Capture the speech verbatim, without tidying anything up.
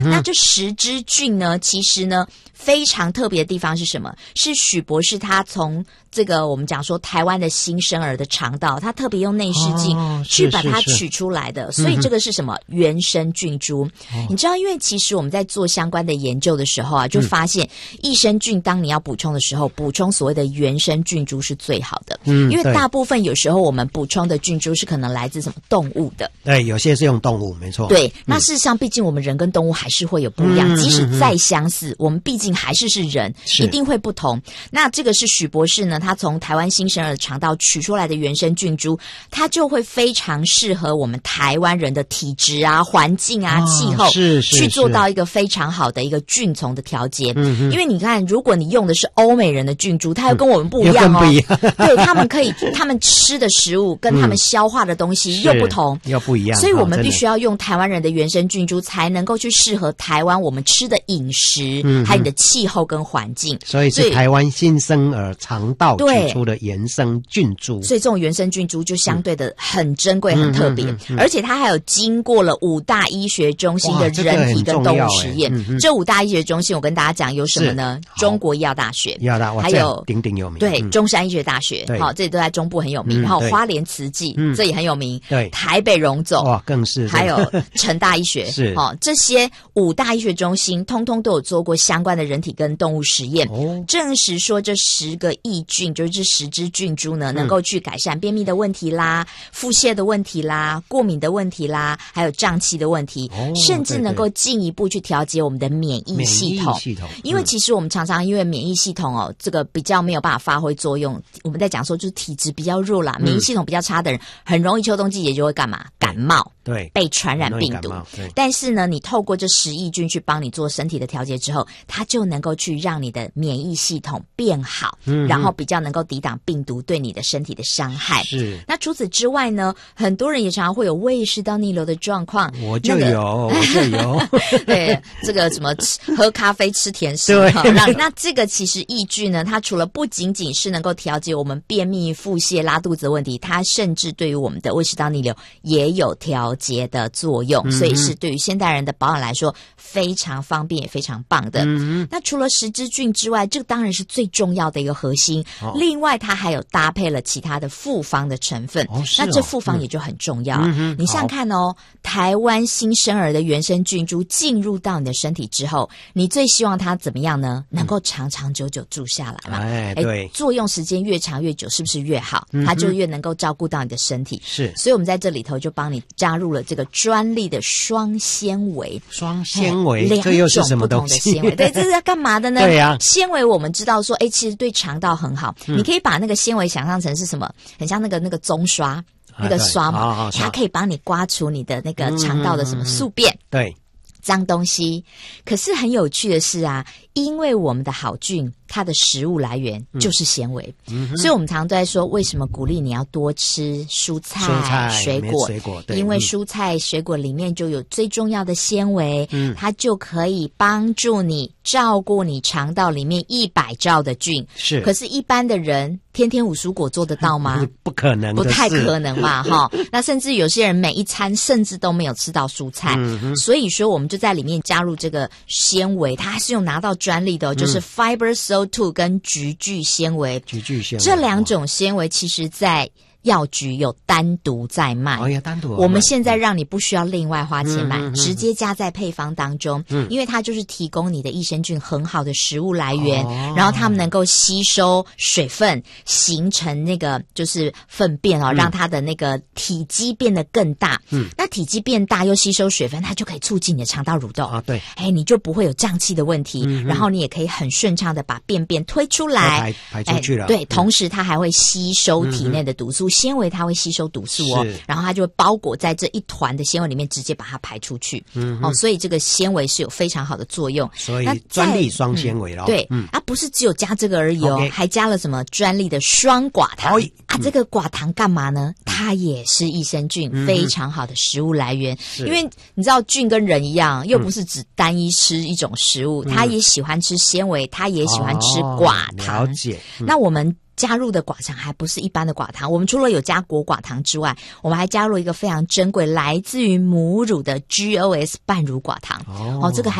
嗯、 那这十支菌呢，其实呢非常特别的地方是什么？是许博士他从这个我们讲说台湾的新生儿的肠道，他特别用内视镜去把它取出来的，哦、所以这个是什么？原生菌株。嗯、你知道，因为其实我们在做相关的研究的时候啊，就发现益生菌当你要补充的时候，补充所谓的原生菌株是最好的。嗯，因为大部分有时候我们补充的菌株是可能来自什么动物的。 对，有些是用动物，没错。 对，那事实上，毕竟我们人跟动物还是会有不一样，嗯、即使再相似，我们毕竟还是是人，一定会不同。那这个是许博士呢，他从台湾新生儿的肠道取出来的原生菌株，它就会非常适合我们台湾人的体质啊、环境啊、哦、气候， 是是是， 去做到一个非常好的一个菌丛的调节。嗯，因为你看，如果你用的是欧美人的菌株，它又跟我们不一样哦， 嗯、不一样对，他们可以，他们吃的食物跟他们消化的东西又不同， 又不一样， 所以我们必须要用台湾人的原生菌株，才能够去适合台湾我们吃的饮食，嗯、还有你的气候跟环境。 所以是台湾新生儿肠道取出的原生菌株， 所以这种原生菌株就相对的很珍贵、嗯、很特别、嗯嗯嗯，而且它还有经过了五大医学中心的人体跟动物实验。这, 嗯、这五大医学中心，我跟大家讲有什么呢？中国医药大学， 医药大还有鼎鼎有名， 对， 嗯、 中山医学大学，好，这里都在中部很有名。嗯、然后花莲慈济、嗯，这也很有名。 对， 台北荣总， 哇，更是， 还有成大医学， 是， 好，这些五大医学中心，通通都有做过相关的人体跟动物实验，哦、证实说这十个益菌，就是这十支菌株呢，嗯、能够去改善便秘的问题啦、腹泻的问题啦、过敏的问题啦，还有胀气的问题，哦、甚至能够进一步去调节我们的免疫系统。 系统， 因为其实我们常常因为免疫系统哦，这个比较没有办法发挥作用。我们在讲说，就是体质比较弱啦，嗯、免疫系统比较差的人，很容易秋冬季节就会干嘛？感冒。 对， 被传染病毒。但是呢，你透过这十益菌去帮你做身体的调节之后，它就能够去让你的免疫系统变好，嗯、然后比较能够抵挡病毒对你的身体的伤害。是。那除此之外呢，很多人也常常会有胃食道逆流的状况。 我就有，那個、我就有。 对，这个什么喝咖啡吃甜食， 对， 让那这个其实益菌呢，它除了不仅仅是能够调节我们便秘、腹泻、拉肚子的问题，它甚至对于我们的胃食道逆流也有调节的作用，嗯、所以是对于现代人的保养来说非常方便也非常棒的。嗯、那除了十支菌之外，这个当然是最重要的一个核心。哦、另外，它还有搭配了其他的复方的成分。哦哦、那这复方也就很重要。嗯、你想想看哦，台湾新生儿的原生菌株进入到你的身体之后，你最希望它怎么样呢？能够长长久久住下来嘛？ 哎，对， 作用时间越长越久，是不是越好？嗯、它就越能够照顾到你的身体。 是， 所以我们在这里头就帮你加入了这个专利的双纤维。 双纤维，这又是什么东西？ 两种不同的纤维，对，这是要干嘛的呢？ 对呀、啊， 纤维我们知道说，哎，其实对肠道很好。嗯、你可以把那个纤维想象成是什么？很像那个那个棕刷，那个刷嘛， 啊、 它可以帮你刮除你的那个肠道的什么宿便。 嗯、对。 脏东西。可是很有趣的是啊，因为我们的好菌它的食物来源就是纤维、嗯、所以我们常常都在说，为什么鼓励你要多吃蔬菜、 蔬菜水果， 水果因为蔬菜、水果里面就有最重要的纤维、嗯、它就可以帮助你照顾你肠道里面一百兆的菌。 是， 可是一般的人天天五蔬果做得到吗？ 不可能的， 不太可能嘛哈。那甚至有些人每一餐甚至都没有吃到蔬菜、嗯、所以说我们就在里面加入这个纤维，它还是用拿到专利的、哦嗯、就是 Fiber S O 二 跟菊苣纤维。 菊苣纤维这两种纤维其实在药局有单独在卖， 哦，有单独。 我们现在让你不需要另外花钱买， 嗯、 直接加在配方当中、嗯，因为它就是提供你的益生菌很好的食物来源，哦、然后它们能够吸收水分，形成那个就是粪便哦、嗯，让它的那个体积变得更大。嗯，那体积变大又吸收水分，它就可以促进你的肠道蠕动啊，对， 哎，你就不会有胀气的问题、嗯，然后你也可以很顺畅的把便便推出来， 排排出去了。 对、嗯，同时它还会吸收体内的毒素。嗯纤维它会吸收毒素哦，然后它就会包裹在这一团的纤维里面，直接把它排出去。嗯，哦，所以这个纤维是有非常好的作用。 所以专利双纤维咯、嗯。 对，嗯，啊，不是只有加这个而已哦， okay. 还加了什么专利的双寡糖、嗯、啊？这个寡糖干嘛呢？它也是益生菌、嗯、非常好的食物来源。因为你知道菌跟人一样，又不是只单一吃一种食物，嗯、它也喜欢吃纤维，它也喜欢吃寡糖。 哦、了解。 嗯、那我们加入的寡糖还不是一般的寡糖，我们除了有加果寡糖之外，我们还加入一个非常珍贵来自于母乳的 G O S 半乳寡糖。哦，这个还